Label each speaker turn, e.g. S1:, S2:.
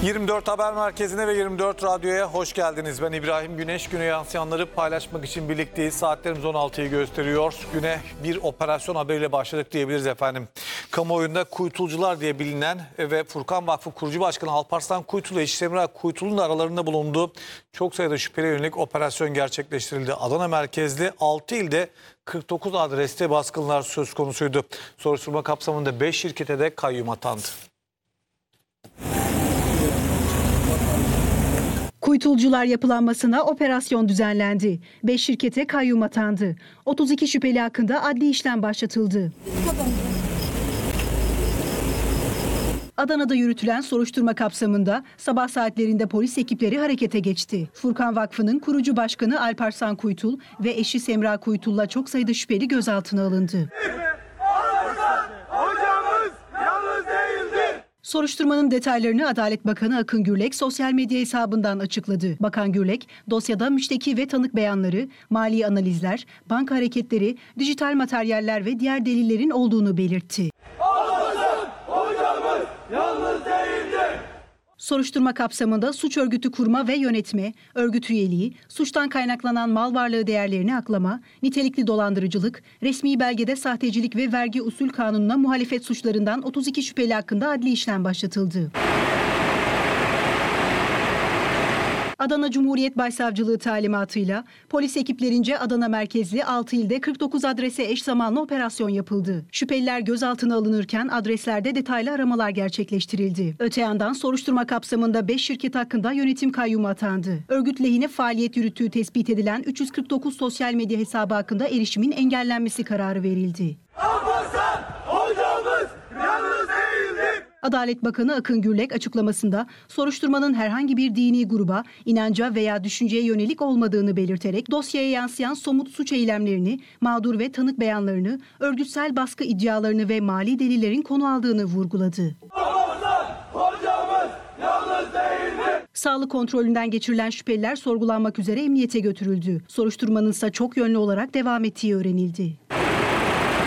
S1: 24 Haber Merkezi'ne ve 24 Radyo'ya hoş geldiniz. Ben İbrahim Güneş. Güne yansıyanları paylaşmak için birlikteyiz. Saatlerimiz 16'yı gösteriyor. Güne bir operasyon haberiyle başladık diyebiliriz efendim. Kamuoyunda Kuytulcular diye bilinen ve Furkan Vakfı kurucu başkanı Alparslan Kuytul ve eşi Semra Kuytul'un aralarında bulunduğu çok sayıda şüpheli yönelik operasyon gerçekleştirildi. Adana merkezli 6 ilde 49 adreste baskınlar söz konusuydu. Soruşturma kapsamında 5 şirkete de kayyum atandı.
S2: Kuytulcular yapılanmasına operasyon düzenlendi. 5 şirkete kayyum atandı. 32 şüpheli hakkında adli işlem başlatıldı. Adana'da yürütülen soruşturma kapsamında sabah saatlerinde polis ekipleri harekete geçti. Furkan Vakfı'nın kurucu başkanı Alparslan Kuytul ve eşi Semra Kuytul'la çok sayıda şüpheli gözaltına alındı. Soruşturmanın detaylarını Adalet Bakanı Akın Gürlek sosyal medya hesabından açıkladı. Bakan Gürlek, dosyada müşteki ve tanık beyanları, mali analizler, banka hareketleri, dijital materyaller ve diğer delillerin olduğunu belirtti. Soruşturma kapsamında suç örgütü kurma ve yönetme, örgüt üyeliği, suçtan kaynaklanan mal varlığı değerlerini aklama, nitelikli dolandırıcılık, resmi belgede sahtecilik ve vergi usul kanununa muhalefet suçlarından 32 şüpheli hakkında adli işlem başlatıldı. Adana Cumhuriyet Başsavcılığı talimatıyla polis ekiplerince Adana merkezli 6 ilde 49 adrese eş zamanlı operasyon yapıldı. Şüpheliler gözaltına alınırken adreslerde detaylı aramalar gerçekleştirildi. Öte yandan soruşturma kapsamında 5 şirket hakkında yönetim kayyumu atandı. Örgüt lehine faaliyet yürüttüğü tespit edilen 349 sosyal medya hesabı hakkında erişimin engellenmesi kararı verildi. Adalet Bakanı Akın Gürlek açıklamasında soruşturmanın herhangi bir dini gruba, inanca veya düşünceye yönelik olmadığını belirterek dosyaya yansıyan somut suç eylemlerini, mağdur ve tanık beyanlarını, örgütsel baskı iddialarını ve mali delillerin konu aldığını vurguladı. Sağlık kontrolünden geçirilen şüpheliler sorgulanmak üzere emniyete götürüldü. Soruşturmanın ise çok yönlü olarak devam ettiği öğrenildi.